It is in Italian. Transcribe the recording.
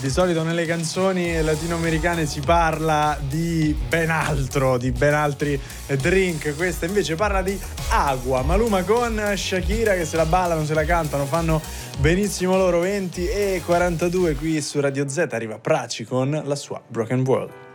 di solito nelle canzoni latinoamericane si parla di ben altro, di ben altri drink. Questa invece parla di agua. Maluma con Shakira che se la ballano, se la cantano, fanno benissimo loro. 20:42 qui su Radio Z, arriva Praci con la sua Broken World.